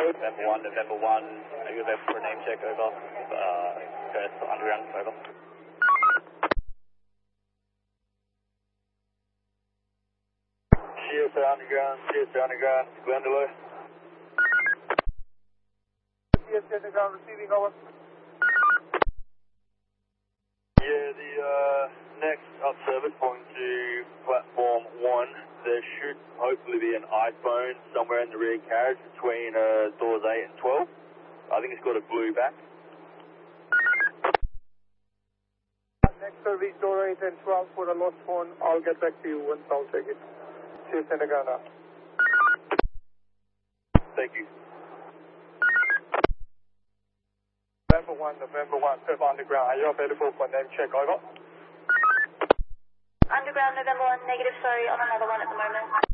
November 1, are you available for a name check, over? First underground, over. CSA underground, Glendalough. CSA underground receiving, over. Yeah, the next up service point to platform 1, there should hopefully be an iPhone somewhere in the rear carriage between doors 8 and 12. I think it's got a blue back. Next service, door 8 and 12 for a lost phone. I'll get back to you once I'll take it. CSA underground now. Thank you. November 1, Pep underground. Are you available for name check, over? Underground, November 1, negative, sorry, on another one at the moment.